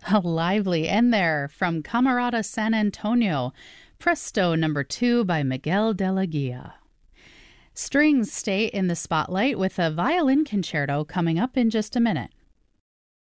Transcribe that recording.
A lively end there from Camerata San Antonio, Presto number 2 by Miguel de la Guia. Strings stay in the spotlight with a violin concerto coming up in just a minute.